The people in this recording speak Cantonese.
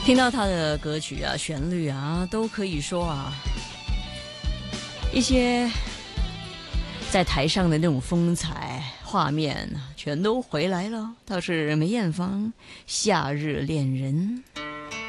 听到他的歌曲啊，旋律啊，都可以说啊，一些在台上的那种风采画面全都回来了。倒是梅艳芳《夏日恋人》。